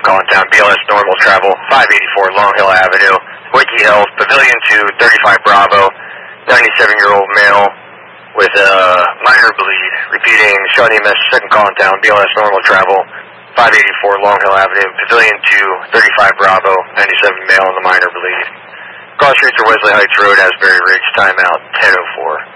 calling down BLS normal travel, 584 Long Hill Avenue, Wiki Health, Pavilion 2, 35 Bravo, 97-year-old male with a minor bleed. Repeating, Shawnee EMS, second calling down, BLS normal travel, 584 Long Hill Avenue, Pavilion 2, 35 Bravo, 97 male on the minor bleed. Cross streets or Wesley Heights Road, Asbury Ridge, timeout 10:04.